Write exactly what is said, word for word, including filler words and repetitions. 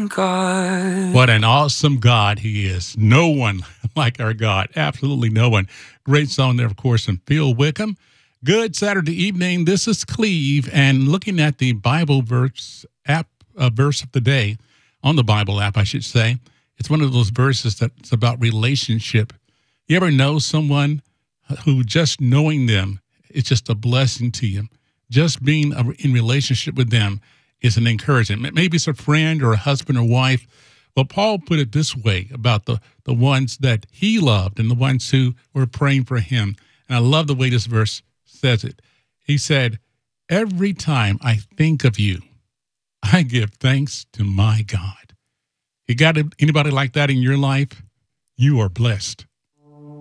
God. What an awesome God he is. No one like our God. Absolutely no one. Great song there, of course, from Phil Wickham. Good Saturday evening. This is Cleve, and looking at the Bible verse app, uh, verse of the day, on the Bible app, I should say. It's one of those verses that's about relationship. You ever know someone who just knowing them, it's just a blessing to you? Just being in relationship with them is an encouragement. Maybe it's a friend or a husband or wife. Well, Paul put it this way about the, the ones that he loved and the ones who were praying for him. And I love the way this verse says it. He said, every time I think of you, I give thanks to my God. You got anybody like that in your life? You are blessed.